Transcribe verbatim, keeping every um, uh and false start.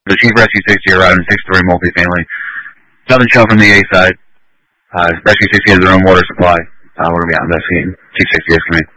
The Chief Rescue sixty arrived in six story multifamily. Nothing shown from the A side. Uh, Rescue sixty has their own water supply. Uh, we're going to be out investigating. Chief sixty is coming.